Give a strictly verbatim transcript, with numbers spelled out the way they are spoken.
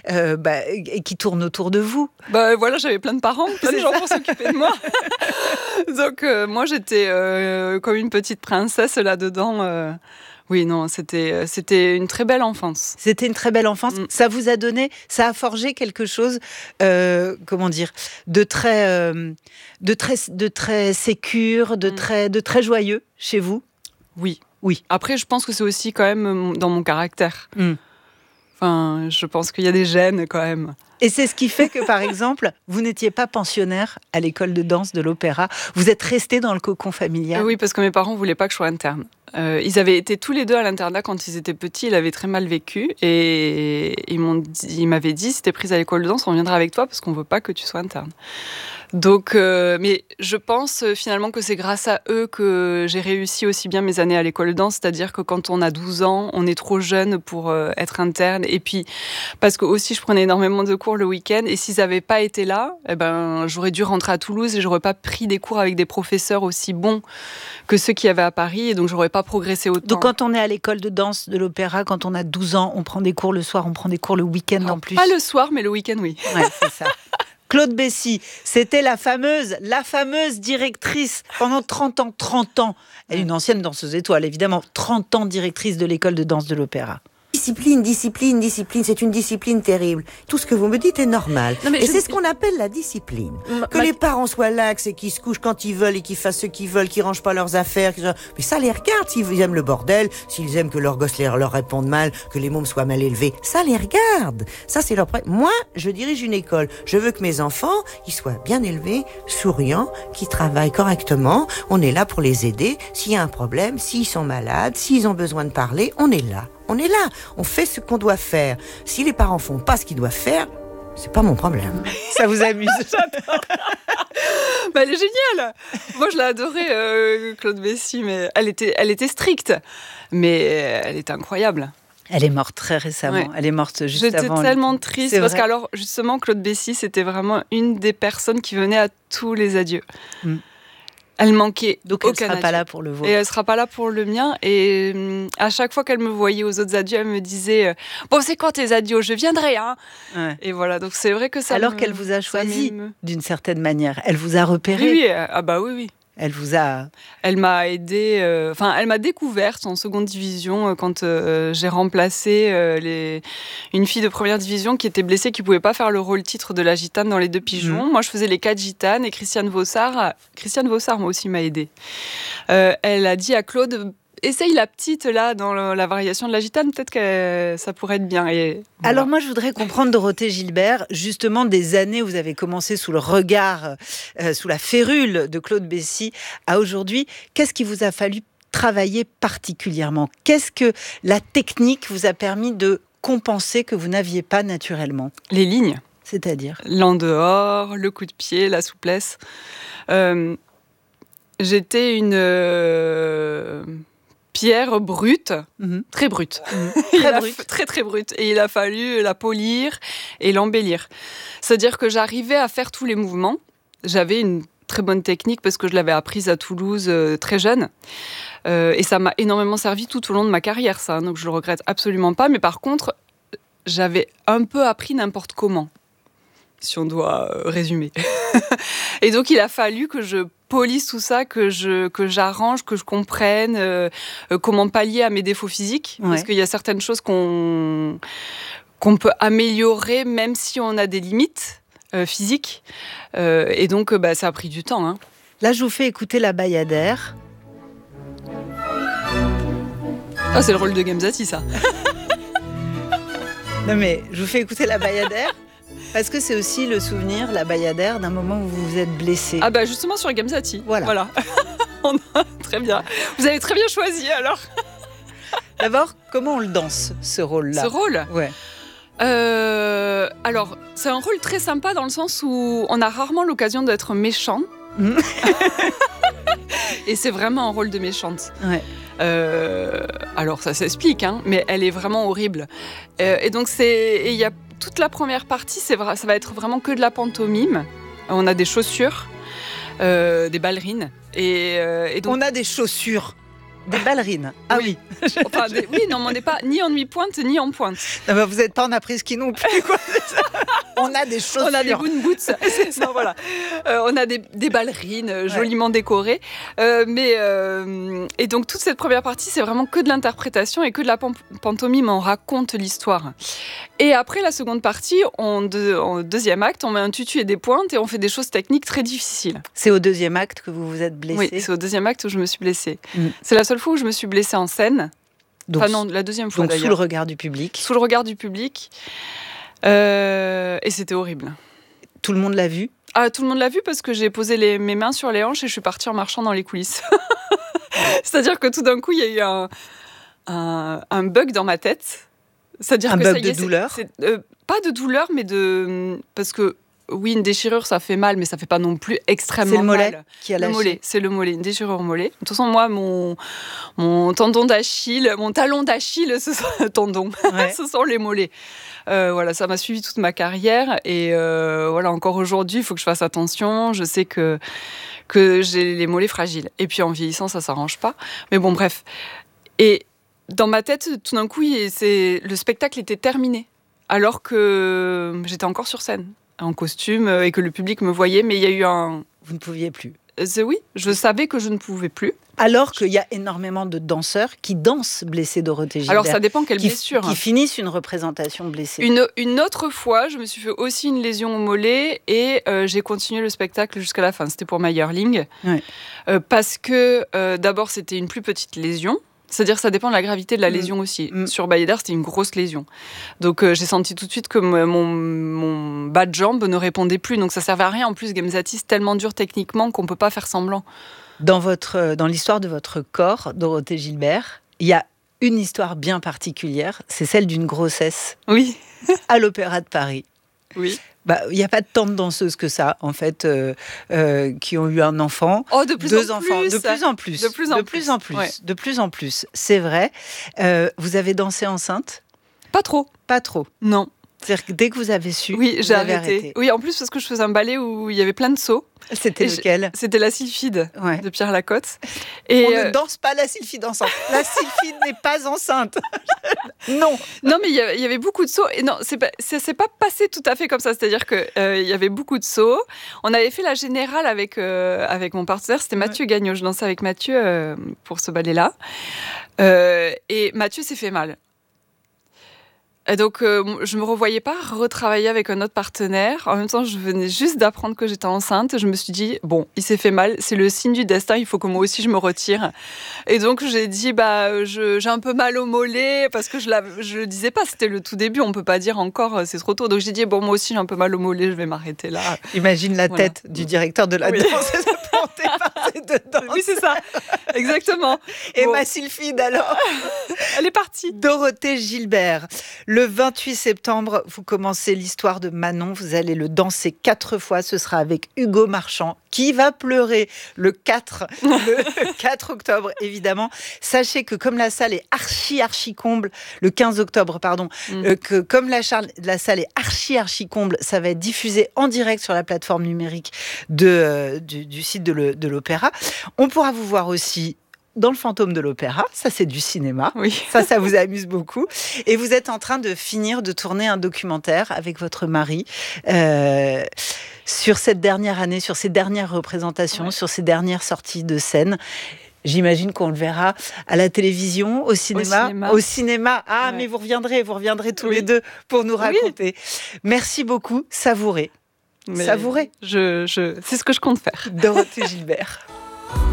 euh, bah, et qui tourne autour de vous. Bah voilà, j'avais plein de parents, plein de gens ça. pour s'occuper de moi. Donc euh, moi j'étais euh, comme une petite princesse là-dedans. Euh... Oui, non, c'était, c'était une très belle enfance. C'était une très belle enfance. Mm. Ça vous a donné, ça a forgé quelque chose, euh, comment dire, de très, euh, de très, de très sécure, de, mm. très, de très joyeux chez vous. Oui. Oui. Après, je pense que c'est aussi quand même dans mon caractère. Mm. Enfin, je pense qu'il y a des gènes quand même. Et c'est ce qui fait que, par exemple, vous n'étiez pas pensionnaire à l'école de danse de l'Opéra. Vous êtes resté dans le cocon familial. Oui, parce que mes parents ne voulaient pas que je sois interne. Euh, ils avaient été tous les deux à l'internat quand ils étaient petits. Ils avaient très mal vécu. Et ils, m'ont dit, ils m'avaient dit, si t'es prise à l'école de danse, on viendra avec toi parce qu'on ne veut pas que tu sois interne. Donc, euh, mais je pense euh, finalement que c'est grâce à eux que j'ai réussi aussi bien mes années à l'école de danse, c'est-à-dire que quand on a douze ans, on est trop jeune pour euh, être interne, et puis parce que aussi je prenais énormément de cours le week-end, et s'ils n'avaient pas été là, eh ben, j'aurais dû rentrer à Toulouse et j'aurais pas pris des cours avec des professeurs aussi bons que ceux qu'il y avait à Paris, et donc j'aurais pas progressé autant. Donc quand on est à l'école de danse de l'Opéra, quand on a douze ans, on prend des cours le soir, on prend des cours le week-end Alors, en plus. Pas le soir, mais le week-end, oui. Ouais, c'est ça. Claude Bessy, c'était la fameuse, la fameuse directrice pendant trente ans, trente ans. Elle est une ancienne danseuse étoile, évidemment, trente ans directrice de l'école de danse de l'Opéra. Discipline, discipline, discipline, c'est une discipline terrible. Tout ce que vous me dites est normal. Non, et je... c'est ce qu'on appelle la discipline. Ma... Que ma... les parents soient laxes et qu'ils se couchent quand ils veulent et qu'ils fassent ce qu'ils veulent, qu'ils rangent pas leurs affaires. Qu'ils... Mais ça les regarde s'ils aiment le bordel, s'ils aiment que leurs gosses leur, leur répondent mal, que les mômes soient mal élevés. Ça les regarde. Ça, c'est leur... Moi, je dirige une école. Je veux que mes enfants, ils soient bien élevés, souriants, qu'ils travaillent correctement. On est là pour les aider. S'il y a un problème, s'ils sont malades, s'ils ont besoin de parler, on est là. On est là, on fait ce qu'on doit faire. Si les parents font pas ce qu'ils doivent faire, c'est pas mon problème. Ça vous amuse? J'adore. Bah, elle est géniale. Moi, je l'ai adorée, euh, Claude Bessy, mais elle était, elle était stricte, mais elle était incroyable. Elle est morte très récemment. Ouais. Elle est morte juste J'étais avant. J'étais tellement triste c'est parce vrai. qu'alors, justement, Claude Bessy, c'était vraiment une des personnes qui venait à tous les adieux. Mm. Elle manquait. Donc elle ne sera adieu. pas là pour le vôtre. Et elle ne sera pas là pour le mien. Et euh, à chaque fois qu'elle me voyait aux autres adieux, elle me disait euh, « Bon, c'est quand tes adieux? Je viendrai. Hein. » Ouais. Et voilà, donc c'est vrai que ça Alors me, qu'elle vous a choisi d'une certaine manière. Elle vous a repéré. Oui, oui. Ah bah oui, oui. Elle vous a... Elle m'a aidée, enfin, euh, elle m'a découverte en seconde division euh, quand euh, j'ai remplacé euh, les... une fille de première division qui était blessée, qui ne pouvait pas faire le rôle titre de la gitane dans Les Deux Pigeons. Mmh. Moi, je faisais les quatre gitanes et Christiane Vossard, Christiane Vossard, moi aussi, m'a aidée. Euh, elle a dit à Claude... Essaye la petite, là, dans le, la variation de la gitane, peut-être que ça pourrait être bien. Et voilà. Alors moi, je voudrais comprendre, Dorothée Gilbert, justement des années où vous avez commencé sous le regard, euh, sous la férule de Claude Bessy, à aujourd'hui. Qu'est-ce qui vous a fallu travailler particulièrement? Qu'est-ce que la technique vous a permis de compenser que vous n'aviez pas naturellement? Les lignes. C'est-à-dire? L'en dehors, le coup de pied, la souplesse. Euh, j'étais une... Euh... pierre brute, mmh. très brute, mmh. très, brute. F... très très brute. Et il a fallu la polir et l'embellir. C'est-à-dire que j'arrivais à faire tous les mouvements. J'avais une très bonne technique parce que je l'avais apprise à Toulouse euh, très jeune. Euh, et ça m'a énormément servi tout au long de ma carrière, ça. Donc je le regrette absolument pas. Mais par contre, j'avais un peu appris n'importe comment, si on doit euh, résumer. Et donc il a fallu que je polisse tout ça, que, je, que j'arrange, que je comprenne euh, euh, comment pallier à mes défauts physiques. Ouais. Parce qu'il y a certaines choses qu'on, qu'on peut améliorer même si on a des limites euh, physiques. Euh, et donc, bah, ça a pris du temps. Hein. Là, je vous fais écouter la Bayadère. Ah, c'est le rôle de Gamzati, ça. Non mais, je vous fais écouter la Bayadère. Parce que c'est aussi le souvenir, la Bayadère, d'un moment où vous vous êtes blessé. Ah bah justement sur Gamzati. Voilà. voilà. Très bien. Vous avez très bien choisi alors. D'abord, comment on le danse, ce rôle-là? Ce rôle Ouais. Euh, alors, c'est un rôle très sympa dans le sens où on a rarement l'occasion d'être méchant. Mmh. Et c'est vraiment un rôle de méchante. Ouais. Euh, alors ça s'explique, hein, mais elle est vraiment horrible. Euh, et donc c'est, il y a toute la première partie, c'est vrai, ça va être vraiment que de la pantomime. On a des chaussures, euh, des ballerines. Et, euh, et donc... On a des chaussures. Des ballerines. Ah oui. Oui, enfin, des... oui non, mais on n'est pas ni en demi-pointe ni en pointe. Non, bah vous n'êtes pas en après-ski non plus, quoi. On a des chaussures. On a des moon boots. non, voilà. Euh, on a des, des ballerines euh, joliment ouais. décorées. Euh, mais, euh, et donc, toute cette première partie, c'est vraiment que de l'interprétation et que de la pantomime. On raconte l'histoire. Et après, la seconde partie, en, deux, en deuxième acte, on met un tutu et des pointes et on fait des choses techniques très difficiles. C'est au deuxième acte que vous vous êtes blessée? Oui, c'est au deuxième acte où je me suis blessée. Mm. C'est la seule fois où je me suis blessée en scène. Donc, enfin non, la deuxième fois donc d'ailleurs. Sous le regard du public. Sous le regard du public. Euh, et c'était horrible. Tout le monde l'a vu? Ah, tout le monde l'a vu parce que j'ai posé les, mes mains sur les hanches et je suis partie en marchant dans les coulisses. C'est-à-dire que tout d'un coup, il y a eu un, un, un bug dans ma tête. C'est-à-dire un que bug ça y de est, douleur c'est, c'est, euh, pas de douleur, mais de... Parce que, oui, une déchirure, ça fait mal, mais ça fait pas non plus extrêmement mal. C'est le mollet mal. qui a lâché. Le mollet, c'est le mollet, une déchirure au mollet. De toute façon, moi, mon, mon tendon d'Achille, mon talon d'Achille, ce sont, tendon, ouais. ce sont les mollets. Euh, voilà, ça m'a suivi toute ma carrière et euh, voilà, encore aujourd'hui, il faut que je fasse attention. Je sais que, que j'ai les mollets fragiles. Et puis en vieillissant, ça s'arrange pas. Mais bon, bref. Et dans ma tête, tout d'un coup, c'est, le spectacle était terminé, alors que j'étais encore sur scène, en costume, et que le public me voyait, mais il y a eu un... Vous ne pouviez plus? C'est oui, je savais que je ne pouvais plus. Alors qu'il y a énormément de danseurs qui dansent blessés, Dorothée Gilbert. Alors ça dépend quelle qui, blessure. Qui finissent une représentation blessée. Une, une autre fois, je me suis fait aussi une lésion au mollet et euh, j'ai continué le spectacle jusqu'à la fin. C'était pour My Yearling. Ouais. Euh, parce que euh, d'abord c'était une plus petite lésion. C'est-à-dire que ça dépend de la gravité de la lésion mmh. aussi. Mmh. Sur Bayédère, c'était une grosse lésion. Donc euh, j'ai senti tout de suite que mon, mon bas de jambe ne répondait plus. Donc ça servait à rien. En plus, Gamzati, c'est tellement dur techniquement qu'on ne peut pas faire semblant. Dans, votre, dans l'histoire de votre corps, Dorothée Gilbert, il y a une histoire bien particulière. C'est celle d'une grossesse. Oui. À l'Opéra de Paris. Oui. Bah, il n'y a pas tant de danseuses que ça, en fait, euh, euh, qui ont eu un enfant, oh, de plus deux en enfants, plus. de plus en plus, de plus en de plus, plus en plus, ouais. de plus en plus. C'est vrai. Euh, vous avez dansé enceinte? Pas trop. Pas trop. Non. C'est-à-dire que dès que vous avez su, oui, vous j'ai avez arrêté. arrêté. Oui, en plus parce que je faisais un ballet où il y avait plein de sauts. C'était lequel? C'était la Sylphide ouais. de Pierre Lacotte. Et on euh... ne danse pas la Sylphide enceinte. La Sylphide n'est pas enceinte. Non. Non, mais il y, y avait beaucoup de sauts. Et non, c'est pas, c'est, c'est pas passé tout à fait comme ça. C'est-à-dire qu'il euh, y avait beaucoup de sauts. On avait fait la générale avec, euh, avec mon partenaire. C'était Mathieu ouais. Gagnon. Je dansais avec Mathieu euh, pour ce ballet-là. Euh, et Mathieu s'est fait mal. Et donc, euh, je ne me revoyais pas retravailler avec un autre partenaire. En même temps, je venais juste d'apprendre que j'étais enceinte. Je me suis dit, bon, il s'est fait mal, c'est le signe du destin, il faut que moi aussi je me retire. Et donc, j'ai dit, bah, je, j'ai un peu mal au mollet, parce que je ne le disais pas, c'était le tout début, on ne peut pas dire encore, c'est trop tôt. Donc, j'ai dit, bon, moi aussi j'ai un peu mal au mollet, je vais m'arrêter là. Imagine la voilà. tête du directeur de la oui. danse se planter par ces deux danses. Oui, c'est ça, exactement. Et bon. ma Sylphide, alors? Elle est partie. Dorothée Gilbert. Le vingt-huit septembre, vous commencez l'histoire de Manon. Vous allez le danser quatre fois. Ce sera avec Hugo Marchand, qui va pleurer le quatre, le quatre octobre, évidemment. Sachez que comme la salle est archi, archi comble, le quinze octobre, pardon, mmh. euh, que comme la, char- la salle est archi, archi comble, ça va être diffusé en direct sur la plateforme numérique de, euh, du, du site de, le, de l'Opéra. On pourra vous voir aussi dans le Fantôme de l'Opéra, ça c'est du cinéma, oui. ça, ça vous amuse beaucoup. Et vous êtes en train de finir de tourner un documentaire avec votre mari euh, sur cette dernière année, sur ces dernières représentations, ouais. sur ces dernières sorties de scène. J'imagine qu'on le verra à la télévision, au cinéma. Au cinéma. Au cinéma. Ah, ouais. mais vous reviendrez, vous reviendrez tous oui. les deux pour nous raconter. Oui. Merci beaucoup, savourez. Mais savourez. Je, je, c'est ce que je compte faire. Dorothée Gilbert.